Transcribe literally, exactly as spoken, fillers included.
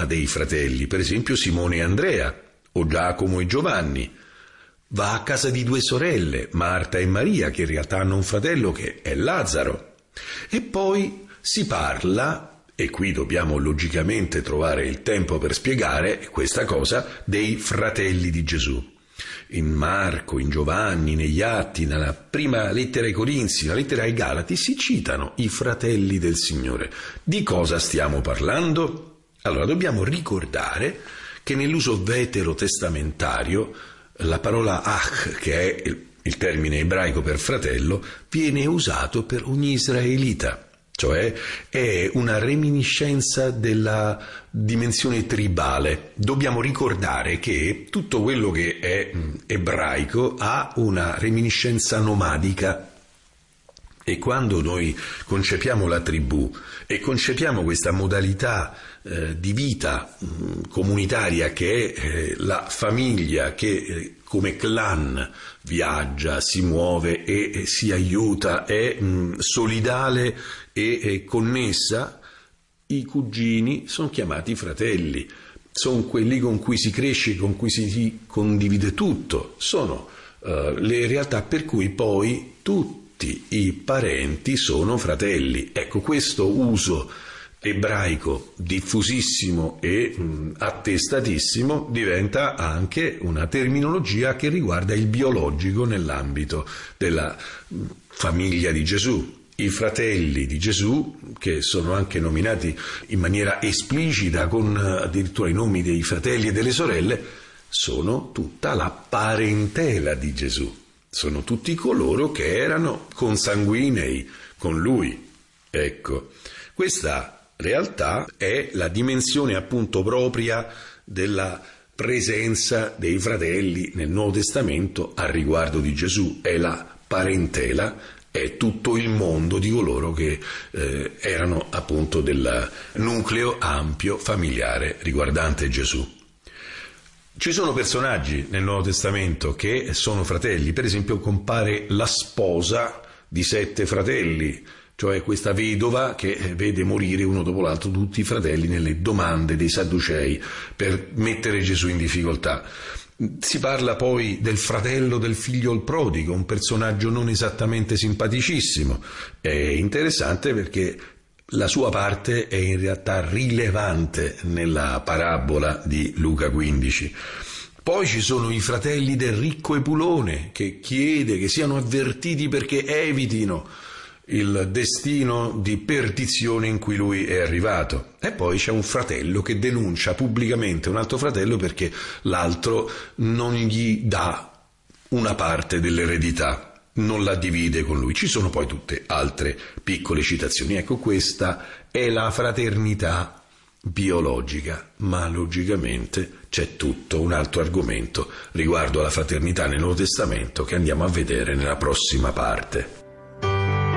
dei fratelli, per esempio Simone e Andrea, o Giacomo e Giovanni. Va a casa di due sorelle, Marta e Maria, che in realtà hanno un fratello che è Lazzaro. E poi si parla, e qui dobbiamo logicamente trovare il tempo per spiegare questa cosa, dei fratelli di Gesù. In Marco, in Giovanni, negli Atti, nella prima lettera ai Corinzi, nella lettera ai Galati, si citano i fratelli del Signore. Di cosa stiamo parlando? Allora, dobbiamo ricordare che nell'uso veterotestamentario la parola ach, che è il termine ebraico per fratello, viene usato per ogni israelita. Cioè è una reminiscenza della dimensione tribale. Dobbiamo ricordare che tutto quello che è ebraico ha una reminiscenza nomadica, e quando noi concepiamo la tribù e concepiamo questa modalità eh, di vita mh, comunitaria che è eh, la famiglia che eh, come clan viaggia, si muove e, e si aiuta, è mh, solidale e è connessa, i cugini sono chiamati fratelli, sono quelli con cui si cresce, con cui si condivide tutto, sono uh, le realtà per cui poi tutti i parenti sono fratelli. Ecco, questo uso ebraico diffusissimo e mh, attestatissimo diventa anche una terminologia che riguarda il biologico nell'ambito della mh, famiglia di Gesù. I fratelli di Gesù, che sono anche nominati in maniera esplicita con addirittura i nomi dei fratelli e delle sorelle, sono tutta la parentela di Gesù, sono tutti coloro che erano consanguinei con lui. Ecco, questa realtà è la dimensione appunto propria della presenza dei fratelli nel Nuovo Testamento a riguardo di Gesù, è la parentela, è tutto il mondo di coloro che eh, erano appunto del nucleo ampio familiare riguardante Gesù. Ci sono personaggi nel Nuovo Testamento che sono fratelli, per esempio compare la sposa di sette fratelli, cioè questa vedova che vede morire uno dopo l'altro tutti i fratelli nelle domande dei Sadducei per mettere Gesù in difficoltà. Si parla poi del fratello del figlio il prodigo, un personaggio non esattamente simpaticissimo. È interessante perché la sua parte è in realtà rilevante nella parabola di Luca quindici. Poi ci sono i fratelli del ricco Epulone, che chiede che siano avvertiti perché evitino il destino di perdizione in cui lui è arrivato. E poi c'è un fratello che denuncia pubblicamente un altro fratello perché l'altro non gli dà una parte dell'eredità, non la divide con lui. Ci sono poi tutte altre piccole citazioni. Ecco, questa è la fraternità biologica, ma logicamente c'è tutto un altro argomento riguardo alla fraternità nel Nuovo Testamento che andiamo a vedere nella prossima parte.